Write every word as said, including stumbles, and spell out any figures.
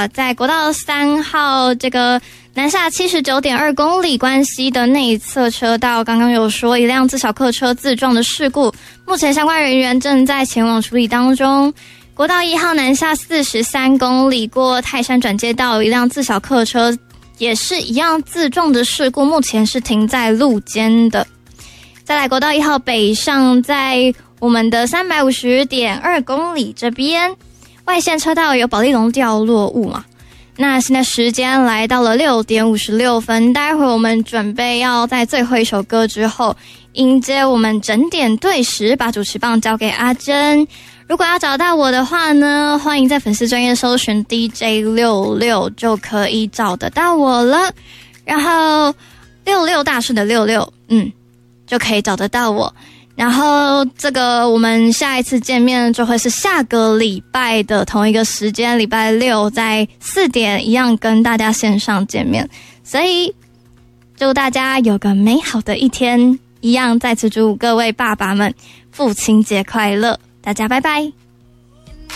话，在国道三号这个南下 七十九点二 公里关西的内侧车道，刚刚有说一辆自小客车自撞的事故，目前相关人员正在前往处理当中。国道一号南下四十三公里过泰山转接道，一辆自小客车也是一样自撞的事故，目前是停在路肩的。再来国道一号北上，在我们的 三百五十点二 公里这边，外线车道有保利龙掉落物嘛。那现在时间来到了六点五十六分，待会我们准备要在最后一首歌之后迎接我们整点对时，把主持棒交给阿珍。如果要找到我的话呢，欢迎在粉丝专页搜寻 D J 六六 就可以找得到我了。然后六六大顺的六六，嗯，就可以找得到我。然后这个我们下一次见面就会是下个礼拜的同一个时间，礼拜六在四点一样跟大家线上见面。所以祝大家有个美好的一天，一样再次祝各位爸爸们父亲节快乐，大家拜拜。